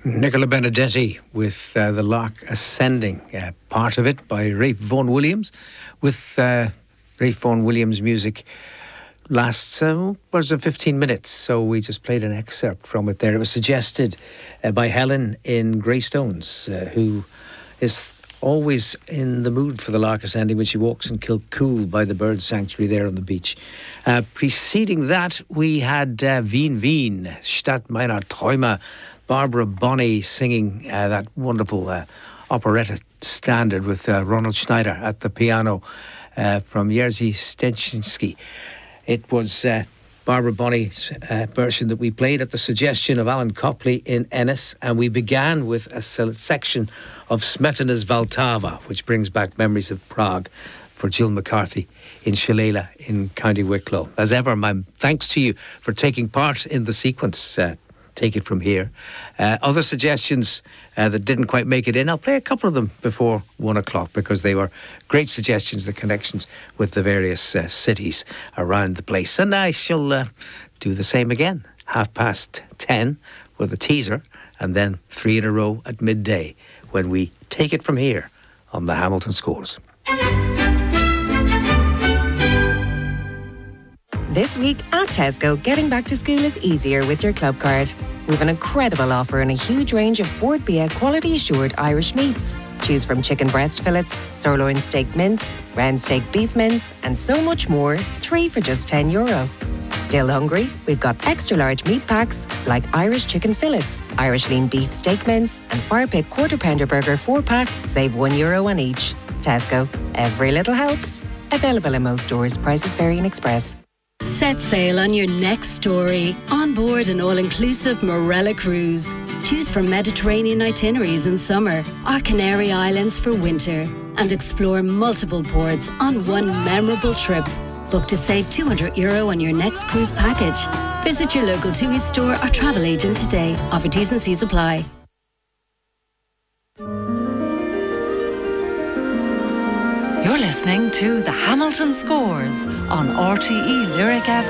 Nicola Benedetti with The Loch Ascending, part of it by Ralph Vaughan Williams, with Ralph Vaughan Williams music lasts, was it 15 minutes, so we just played an excerpt from it there. It was suggested by Helen in Greystones, who is always in the mood for The Loch Ascending when she walks in Kilcool by the bird sanctuary there on the beach. Preceding that, we had Wien Wien, Stadt meiner Träume, Barbara Bonney singing that wonderful operetta standard with Ronald Schneider at the piano from Jerzy Steczynski. It was Barbara Bonney's version that we played at the suggestion of Alan Copley in Ennis, and we began with a section of Smetana's Vltava, which brings back memories of Prague, for Jill McCarthy in Shalala in County Wicklow. As ever, my thanks to you for taking part in the sequence. Take it from here. Other suggestions that didn't quite make it in, I'll play a couple of them before 1 o'clock because they were great suggestions, the connections with the various cities around the place. And I shall do the same again. 10:30 with a teaser, and then 3 in a row at midday when we take it from here on the Hamilton Scores. This week at Tesco, getting back to school is easier with your club card. We've an incredible offer and a huge range of Bord Bia quality assured Irish meats. Choose from chicken breast fillets, sirloin steak mince, round steak beef mince, and so much more, 3 for just €10. Still hungry? We've got extra large meat packs like Irish chicken fillets, Irish lean beef steak mince, and Fire Pit quarter pounder burger 4-pack, save €1 on each. Tesco, every little helps. Available in most stores, prices vary in Express. Set sail on your next story. On board an all-inclusive Morella cruise. Choose from Mediterranean itineraries in summer or Canary Islands for winter. And explore multiple ports on one memorable trip. Book to save €200 on your next cruise package. Visit your local TUI store or travel agent today. Offer T's and C's apply. You're listening to the Hamilton Scores on RTE Lyric FM.